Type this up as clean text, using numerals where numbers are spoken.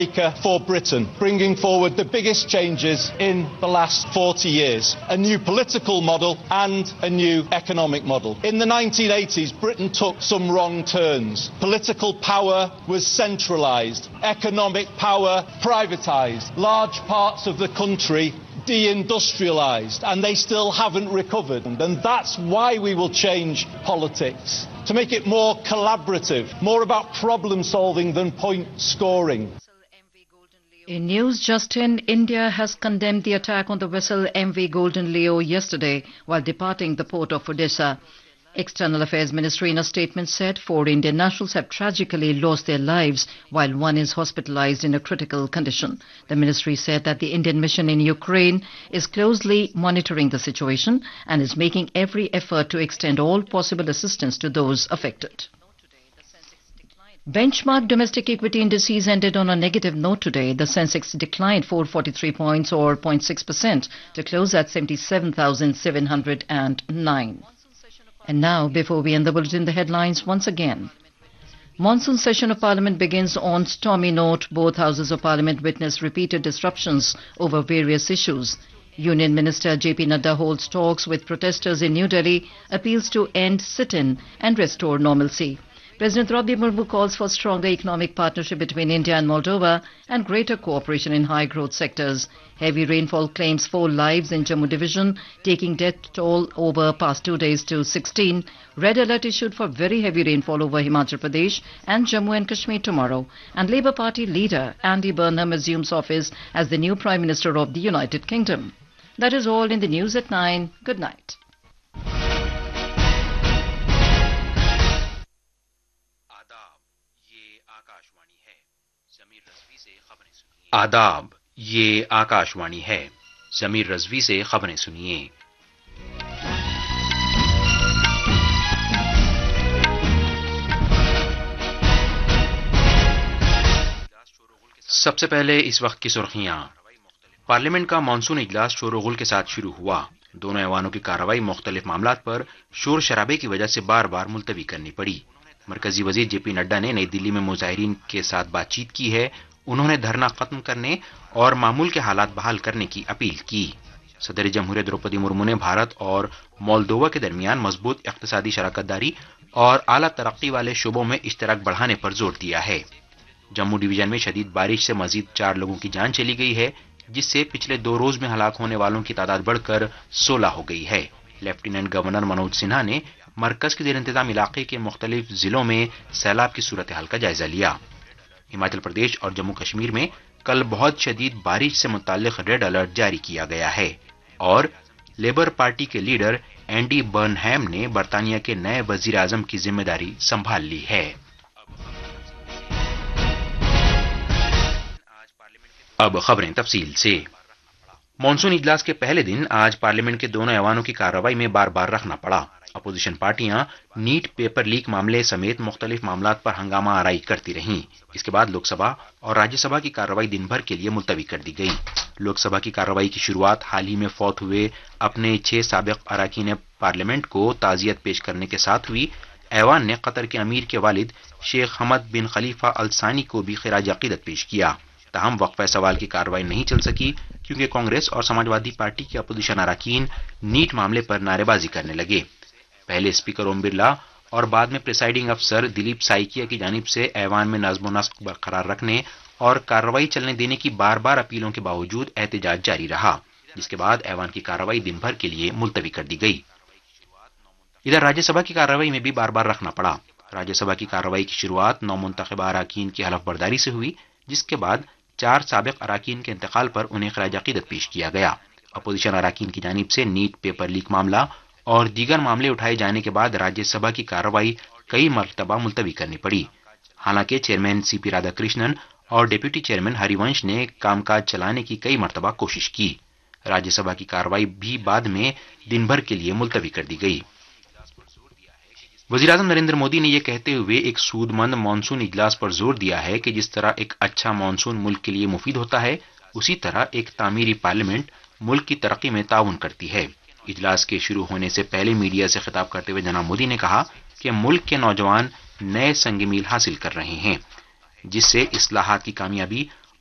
For Britain, bringing forward the biggest changes in the last 40 years, a new political model and a new economic model. In the 1980s, Britain took some wrong turns. Political power was centralised, economic power privatised, large parts of the country deindustrialised, and they still haven't recovered. And that's why we will change politics, to make it more collaborative, more about problem solving than point scoring. In news just in, India has condemned the attack on the vessel MV Golden Leo yesterday while departing the port of Odisha. External Affairs Ministry in a statement said 4 Indian nationals have tragically lost their lives while one is hospitalized in a critical condition. The ministry said that the Indian mission in Ukraine is closely monitoring the situation and is making every effort to extend all possible assistance to those affected. Benchmark domestic equity indices ended on a negative note today. The Sensex declined 443 points or 0.6% to close at 77,709. And now, before we end the bulletin, the headlines once again. Monsoon session of Parliament begins on stormy note. Both houses of Parliament witness repeated disruptions over various issues. Union Minister J.P. Nadda holds talks with protesters in New Delhi, appeals to end sit-in and restore normalcy. President Draupadi Murmu calls for stronger economic partnership between India and Moldova and greater cooperation in high-growth sectors. Heavy rainfall claims 4 lives in Jammu division, taking death toll over past 2 days to 16. Red alert issued for very heavy rainfall over Himachal Pradesh and Jammu and Kashmir tomorrow. And Labour Party leader Andy Burnham assumes office as the new Prime Minister of the United Kingdom. That is all in the news at 9. Good night. आदाब, ये आकाशवाणी है। ज़मीर रज़वी से खबरें सुनिए। सबसे पहले इस वक्त की सुर्खियां। पार्लियामेंट का मानसून इजलास शोर-ओ-गुल के साथ शुरू हुआ। दोनों ऐवानों की कार्रवाई मुख्तलिफ मामलात पर शोर शराबे की वजह से बार बार मुलतवी करनी पड़ी। मरकजी वजीर जेपी नड्डा ने नई दिल्ली में मुजाहिरीन के साथ बातचीत की है। उन्होंने धरना खत्म करने और मामूल के हालात बहाल करने की अपील की। सदर जमहूरियत द्रौपदी मुर्मू ने भारत और मोल्दोवा के दरमियान मजबूत इक्तिसादी शराकतदारी और आला तरक्की वाले शोबों में इश्तराक बढ़ाने पर जोर दिया है। जम्मू डिवीजन में शदीद बारिश से मजीद 4 लोगों की जान चली गई है, जिससे पिछले 2 रोज में हलाक होने वालों की तादाद बढ़कर 16 हो गई है। लेफ्टिनेंट गवर्नर मनोज सिन्हा ने मरकज के ज़ेर इंतजाम इलाके के मुख्तलिफ जिलों में सैलाब की सूरत हाल का जायजा लिया। हिमाचल प्रदेश और जम्मू कश्मीर में कल बहुत शदीद बारिश से मुताल्लिक रेड अलर्ट जारी किया गया है और लेबर पार्टी के लीडर एंडी बर्नहैम ने बरतानिया के नए वजीर आजम की जिम्मेदारी संभाल ली है। अब खबरें तफसील से। मॉनसून इजलास के पहले दिन आज पार्लियामेंट के दोनों ऐवानों की कार्रवाई में बार बार रखना पड़ा। अपोजिशन पार्टियां नीट पेपर लीक मामले समेत मुख्तलिफ मामलात पर हंगामा आराई करती रहीं। इसके बाद लोकसभा और राज्यसभा की कार्रवाई दिन भर के लिए मुलतवी कर दी गई। लोकसभा की कार्रवाई की शुरुआत हाल ही में फौत हुए अपने 6 साबिक अरकान पार्लियामेंट को ताजियत पेश करने के साथ हुई। ऐवान ने कतर के अमीर के वालिद शेख हमद बिन खलीफा अल सानी को भी खिराज अकीदत पेश किया। ताहम वक्फा सवाल की कार्रवाई नहीं चल सकी क्योंकि कांग्रेस और समाजवादी पार्टी के अपोजिशन अरकान नीट मामले पर नारेबाजी करने लगे। पहले स्पीकर ओम बिरला और बाद में प्रिसाइडिंग अफसर दिलीप साइकिया की जानिब से ऐवान में नज़्म व नस्क बरकरार रखने और कार्रवाई चलने देने की बार बार अपीलों के बावजूद एहतजाज जारी रहा, जिसके बाद ऐवान की कार्रवाई दिन भर के लिए मुलतवी कर दी गई। इधर राज्यसभा की कार्रवाई में भी बार बार रखना पड़ा। राज्यसभा की कार्रवाई की शुरुआत नौमुंतखबा अरकान की हलफ बर्दारी से हुई, जिसके बाद 4 साबिक अरकान के इंतकाल पर उन्हें खिराज अकीदत पेश किया गया। अपोजिशन अरकान की जानिब से नीट पेपर लीक मामला और दीगर मामले उठाए जाने के बाद राज्यसभा की कार्रवाई कई मरतबा मुलतवी करनी पड़ी। हालांकि चेयरमैन सीपी राधाकृष्णन और डिप्टी चेयरमैन हरिवंश ने कामकाज चलाने की कई मरतबा कोशिश की। राज्यसभा की कार्रवाई भी बाद में दिन भर के लिए मुलतवी कर दी गई। वज़ीर आज़म नरेंद्र मोदी ने यह कहते हुए एक सूदमंद मानसून इजलास पर जोर दिया है कि जिस तरह एक अच्छा मानसून मुल्क के लिए मुफीद होता है, उसी तरह एक तामीरी पार्लियामेंट मुल्क की तरक्की में ताउन करती है। इजलास के शुरू होने से पहले मीडिया से खिताब करते हुए जनाब मोदी ने कहा कि मुल्क के नौजवान नए संग मील हासिल कर रहे हैं, जिससे इस्लाहात की कामयाबी